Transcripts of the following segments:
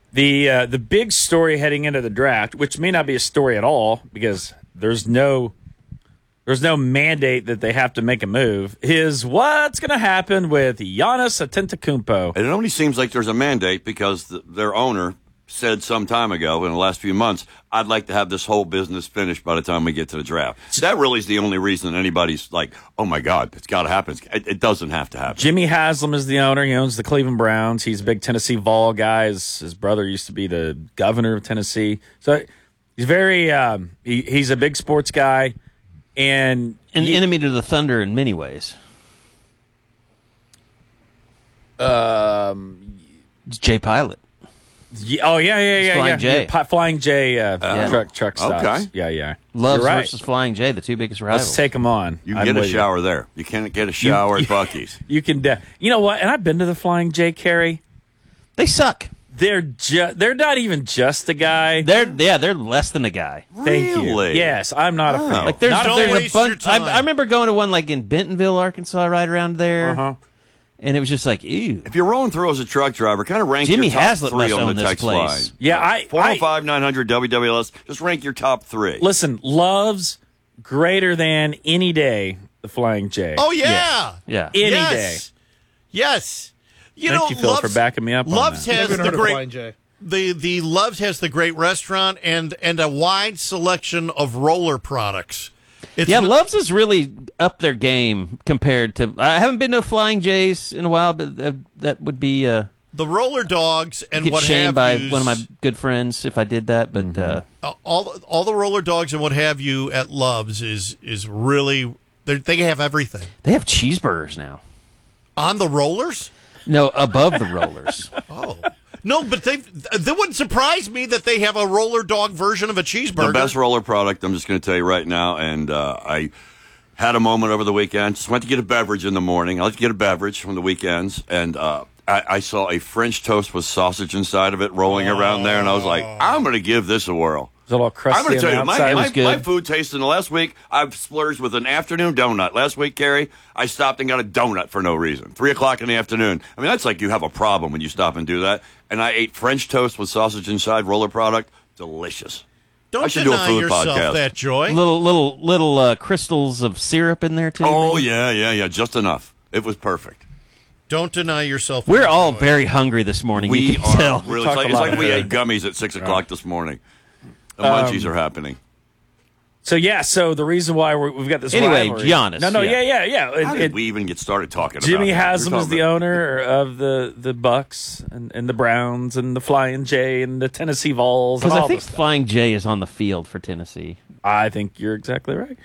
The big story heading into the draft, which may not be a story at all because there's no mandate that they have to make a move, is what's going to happen with Giannis Antetokounmpo. And it only seems like there's a mandate because their owner said some time ago in the last few months, I'd like to have this whole business finished by the time we get to the draft. So that really is the only reason anybody's like, oh, my God, it's got to happen. It doesn't have to happen. Jimmy Haslam is the owner. He owns the Cleveland Browns. He's a big Tennessee Vol guy. His brother used to be the governor of Tennessee. So he's very he's a big sports guy. And an enemy to the Thunder in many ways. It's Jay Pilot. Flying J. Flying J truck stops. Okay. Yeah. Loves right. versus Flying J, the two biggest rivals. Let's take them on. You can get a shower there. You can't get a shower at Buc-ee's. You can. You know what? And I've been to the Flying J, Kerry. They suck. They're not even just a guy. They're less than a guy. Thank you. Yes, I'm not a fan. Like there's a bunch. I remember going to one like in Bentonville, Arkansas, right around there. And it was just like, ew. If you're rolling through as a truck driver, kind of rank Jimmy your top Haslett three must on own the this text place. line. Yeah, 405-900 WWLS. Just rank your top three. Listen, loves greater than any day the Flying J. Oh, yeah. Yeah. Any day. Yes. Thank you, Phil, for backing me up Loves on that. has the great the Loves has the great restaurant and a wide selection of roller products. Loves is really up their game compared to. I haven't been to Flying J's in a while, but that would be the roller dogs and get what shamed have by yous. one of my good friends if I did that. But all the roller dogs and what have you at Loves is really they have everything. They have cheeseburgers now on the rollers. No, above the rollers. Oh. No, but that wouldn't surprise me that they have a roller dog version of a cheeseburger. The best roller product, I'm just going to tell you right now, and I had a moment over the weekend. Just went to get a beverage in the morning. I like to get a beverage from the weekends, and I saw a French toast with sausage inside of it rolling around there, and I was like, I'm going to give this a whirl. It's a little crusty. I'm going to tell you, my good. food taste in the last week, I've splurged with an afternoon donut. Last week, Carrie, I stopped and got a donut for no reason. 3 o'clock in the afternoon. I mean, that's like you have a problem when you stop and do that. And I ate French toast with sausage inside, roller product. Delicious. Don't deny yourself that joy. Little crystals of syrup in there, too. Oh, maybe? yeah. Just enough. It was perfect. Don't deny yourself. We're all very hungry this morning. We you can are tell. really. It's like we ate gummies at 6 o'clock this morning. The munchies are happening. So the reason why we've got this anyway, rivalry. Giannis. Yeah. How did we even get started talking about Jimmy that? Haslam is the owner of the Bucks and the Browns and the Flying J and the Tennessee Vols. Because I think Flying J is on the field for Tennessee. I think you're exactly right.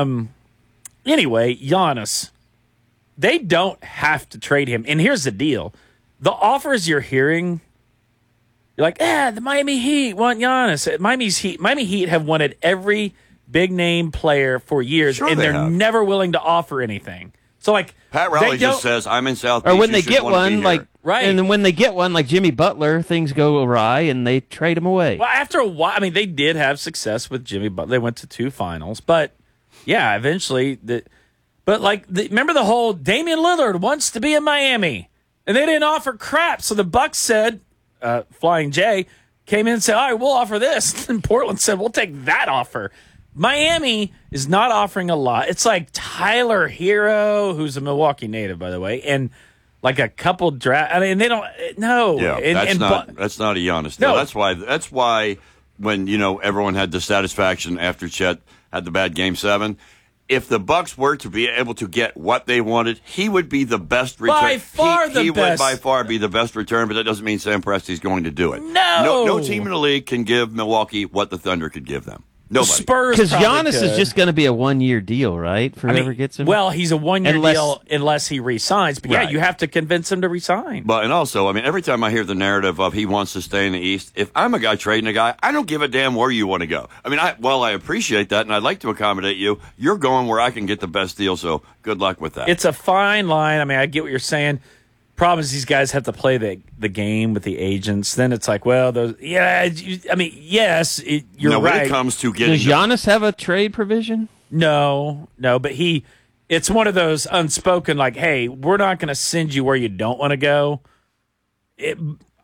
Anyway, Giannis, they don't have to trade him. And here's the deal. The offers you're hearing, you're like, the Miami Heat want Giannis. Miami Heat have wanted every big name player for years, Sure and they're have. never willing to offer anything. So like Pat Riley just says, I'm in South Beach. Or when you they should get wanna be one, here." like Right. and then when they get one, like Jimmy Butler, things go awry and they trade him away. Well, after a while, I mean, they did have success with Jimmy Butler. They went to 2 finals, but yeah, eventually. Remember the whole Damian Lillard wants to be in Miami, and they didn't offer crap. So the Bucks said, Flying J came in and said, all right, we'll offer this. And Portland said, we'll take that offer. Miami is not offering a lot. It's like Tyler Hero, who's a Milwaukee native, by the way, and like a couple draft. I mean, they don't. No, Yeah, that's not a Giannis deal. No. That's why when everyone had dissatisfaction after Chet had the bad Game 7. If the Bucks were to be able to get what they wanted, he would be the best return. By far the he best. would by far be the best return, but that doesn't mean Sam Presti's going to do it. No team in the league can give Milwaukee what the Thunder could give them. Nobody. Spurs, Because probably Giannis could. is just going to be a 1-year deal, right? For whoever gets him. Well, he's a 1-year Unless- deal unless he resigns. But Right. yeah, you have to convince him to resign. And also, I mean, every time I hear the narrative of he wants to stay in the East, if I'm a guy trading a guy, I don't give a damn where you want to go. I mean, I appreciate that, and I'd like to accommodate you. You're going where I can get the best deal, so good luck with that. It's a fine line. I mean, I get what you're saying. Problem is, these guys have to play the game with the agents. Then it's like, well, yes, you're when right. it comes to getting Does Giannis have a trade provision? No, but it's one of those unspoken, like, hey, we're not going to send you where you don't want to go.